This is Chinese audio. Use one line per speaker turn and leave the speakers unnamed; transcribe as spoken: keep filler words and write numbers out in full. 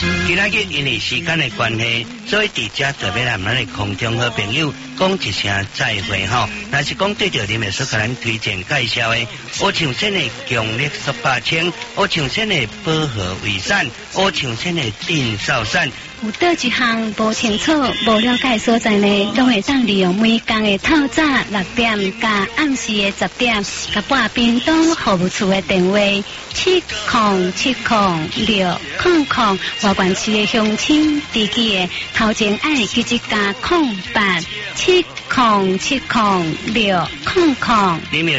今仔日因为时间的关系，所以伫遮特别让咱的空中好朋友讲一声再会吼。若是讲对着你们所给咱推荐介绍的，乌象线的强力十八千，乌象线的薄荷维伞，乌象线的定少伞。
有倒一项无清楚、无了解所在呢，拢会当利用每工的透早六点加暗时的十点，甲拨屏东服务处的电话七零七零六空空，外县市的乡亲地区的头前爱记一加空八七零七零六空空。